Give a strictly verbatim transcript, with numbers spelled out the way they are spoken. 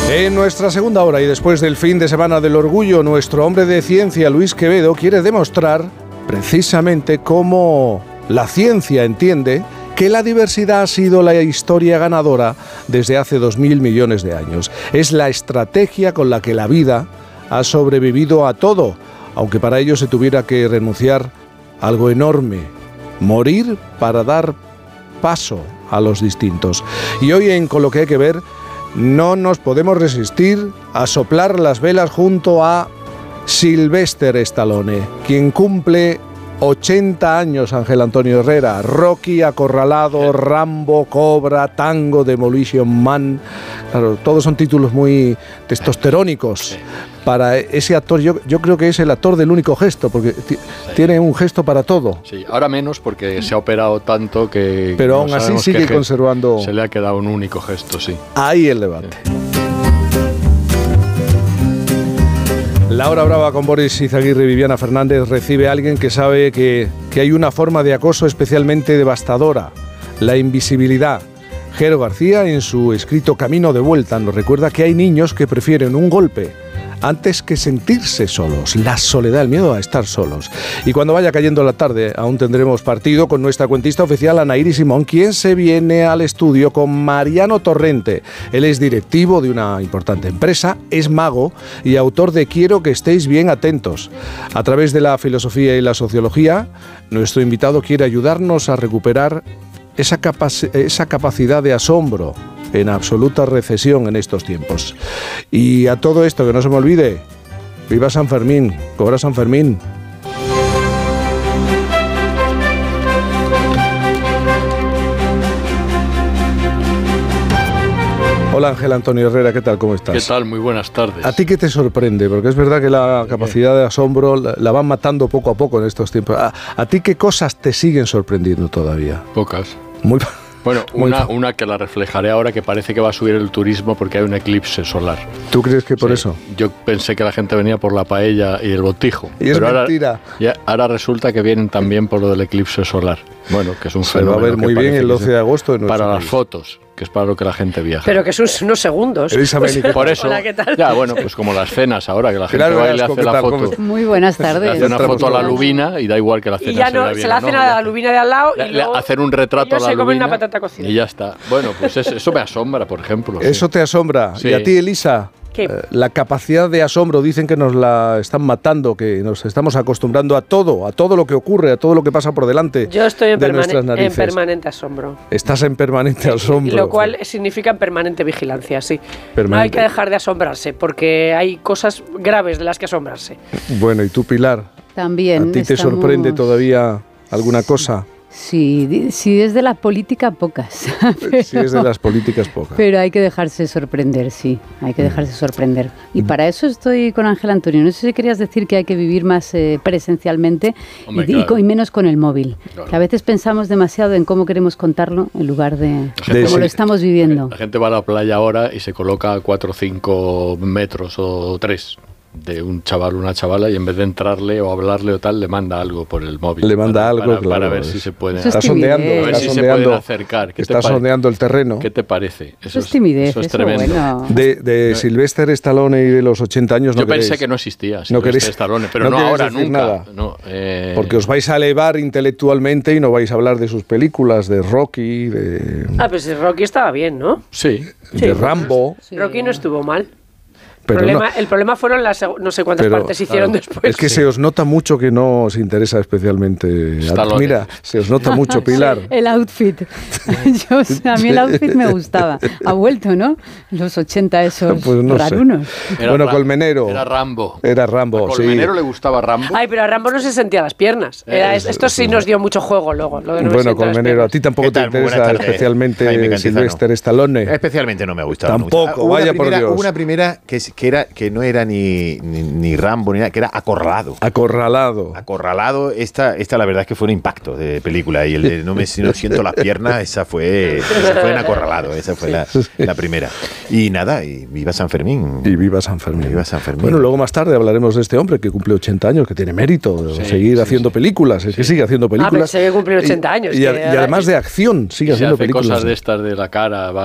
En nuestra segunda hora y después del fin de semana del orgullo, nuestro hombre de ciencia, Luis Quevedo, quiere demostrar precisamente cómo la ciencia entiende que la diversidad ha sido la historia ganadora desde hace dos mil millones de años. Es la estrategia con la que la vida ha sobrevivido a todo, aunque para ello se tuviera que renunciar a algo enorme, morir para dar paso a los distintos. Y hoy en Con lo que hay que ver, no nos podemos resistir a soplar las velas junto a Sylvester Stallone, quien cumple ochenta años, Ángel Antonio Herrera. Rocky, Acorralado, Rambo, Cobra, Tango, Demolition Man. Claro, todos son títulos muy testosterónicos para ese actor. Yo, yo creo que es el actor del único gesto, porque t- sí. tiene un gesto para todo. Sí, ahora menos porque se ha operado tanto que... Pero no aún así sigue conservando... Se le ha quedado un único gesto, sí. Ahí el debate. Sí. La hora brava con Boris Izaguirre y Viviana Fernández recibe a alguien que sabe que, que hay una forma de acoso especialmente devastadora, la invisibilidad. Jero García, en su escrito Camino de Vuelta, nos recuerda que hay niños que prefieren un golpe antes que sentirse solos, la soledad, el miedo a estar solos. Y cuando vaya cayendo la tarde, aún tendremos partido con nuestra cuentista oficial, Anaíri Simón, quien se viene al estudio con Mariano Torrente. Él es directivo de una importante empresa, es mago y autor de Quiero que estéis bien atentos. A través de la filosofía y la sociología, nuestro invitado quiere ayudarnos a recuperar esa, capac- esa capacidad de asombro en absoluta recesión en estos tiempos. Y a todo esto, que no se me olvide, viva San Fermín, cobra San Fermín. Hola Ángel Antonio Herrera, ¿qué tal? ¿Cómo estás? ¿Qué tal? Muy buenas tardes. ¿A ti qué te sorprende? Porque es verdad que la capacidad de asombro la, la van matando poco a poco en estos tiempos. ¿A, a ti qué cosas te siguen sorprendiendo todavía? Pocas. Muy Bueno, una, una que la reflejaré ahora, que parece que va a subir el turismo porque hay un eclipse solar. ¿Tú crees que por sí. eso? Yo pensé que la gente venía por la paella y el botijo. Y es pero mentira. Ahora, ya, ahora resulta que vienen también por lo del eclipse solar. Bueno, que es un Se fenómeno. va a ver muy bien el doce de agosto. En para país. las fotos, que es para lo que la gente viaja. Pero que son unos segundos. Pues, por eso, hola, ¿qué tal? ya, bueno, pues como las cenas ahora, que la gente claro, va y le hace la foto. Muy buenas tardes. Hace una foto a la lubina y da igual que la cena y ya no, se, se bien, la hacen no, a la lubina de al lado y le, luego hacer un retrato a la se lubina comen una patata cocida. Y ya está. Bueno, pues eso, eso me asombra, por ejemplo. Eso sí. te asombra. Sí. ¿Y a ti, Elisa? Eh, la capacidad de asombro, dicen que nos la están matando, que nos estamos acostumbrando a todo, a todo lo que ocurre, a todo lo que pasa por delante. Yo estoy en, de permane- en permanente asombro. Estás en permanente asombro. Lo cual significa en permanente vigilancia, sí. Permanente. No hay que dejar de asombrarse, porque hay cosas graves de las que asombrarse. Bueno, ¿y tú, Pilar? También. ¿A ti te estamos... sorprende todavía alguna cosa? Sí, sí, es de la política pocas. Pero, sí, es de las políticas pocas. Pero hay que dejarse sorprender, sí, hay que dejarse sorprender. Y para eso estoy con Ángel Antonio. No sé si querías decir que hay que vivir más eh, presencialmente Hombre, y, claro. y menos con el móvil. Claro. Que a veces pensamos demasiado en cómo queremos contarlo en lugar de, de cómo sí. lo estamos viviendo. La gente va a la playa ahora y se coloca a cuatro o cinco metros o tres de un chaval o una chavala y en vez de entrarle o hablarle o tal, le manda algo por el móvil. Le manda para, algo, para, claro. Para ver si se puede... Está sondeando, a ver está si sondeando, se pueden acercar. ¿Qué está sondeando el terreno. ¿Qué te parece? Eso, eso es timidez, eso es eso tremendo. Bueno. De, de Sylvester Stallone y de los ochenta años no Yo queréis. pensé que no existía no queréis, Stallone, pero no, no ahora, nunca. Nada. No, eh... Porque os vais a elevar intelectualmente y no vais a hablar de sus películas, de Rocky, de... Ah, pues Rocky estaba bien, ¿no? Sí. De sí, Rambo. Sí. Rocky no estuvo mal. Pero problema, no, el problema fueron las no sé cuántas pero, partes hicieron claro, después. Es que sí. se os nota mucho que no os interesa especialmente. Stallone. Mira, se os nota mucho, Pilar. Sí, el outfit. Yo, a mí el outfit me gustaba. Ha vuelto, ¿no? Los ochenta esos pues no rarunos. Era bueno, Ra- Colmenero. Era Rambo. Era Rambo, ¿A Colmenero sí. le gustaba Rambo? Ay, pero a Rambo no se sentía las piernas. Era, es, esto sí es, nos dio mucho juego luego. Lo de no bueno, Colmenero, a ti tampoco te interesa especialmente Sylvester Stallone. Especialmente no me ha gustado Tampoco, mucho. vaya primera, por Dios. Hubo una primera que, que, era, que no era ni, ni, ni Rambo ni nada, que era Acorralado. Acorralado. Acorralado, esta, esta la verdad es que fue un impacto de película. Y el de No me no siento las piernas, esa fue, esa fue en Acorralado, esa fue la, la primera. Y nada, y viva San Fermín. Y viva San Fermín. Viva San Fermín. Bueno, luego más tarde hablaremos de este hombre que cumple ochenta años, que tiene mérito de sí, seguir sí, haciendo sí. películas. Es sí. que sigue haciendo películas. Ah, pensé que cumplió ochenta años. Y, y, y además de acción, sigue y haciendo hace películas. Cosas de estas de la cara, va